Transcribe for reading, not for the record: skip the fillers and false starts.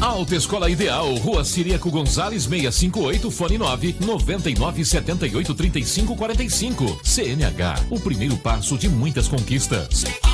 Autoescola Ideal, Rua Ciríaco Gonzales 658, fone 999783545. CNH, o primeiro passo de muitas conquistas.